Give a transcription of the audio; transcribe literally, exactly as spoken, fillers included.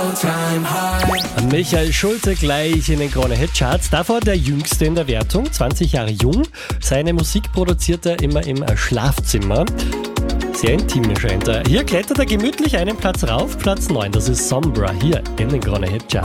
Michael Schulte gleich in den Krone Hit Charts. Davor der Jüngste in der Wertung, zwanzig Jahre jung. Seine Musik produziert er immer im Schlafzimmer. Sehr intim scheint er. Hier klettert er gemütlich einen Platz rauf, Platz neun. Das ist Sombra hier in den Krone Hit Charts.